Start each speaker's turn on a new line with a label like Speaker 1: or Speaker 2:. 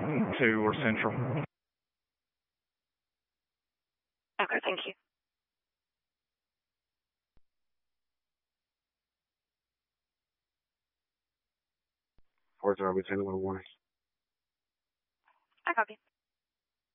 Speaker 1: 2 or Central.
Speaker 2: Okay, thank you.
Speaker 3: 4-0, we take a little warning.
Speaker 2: I copy.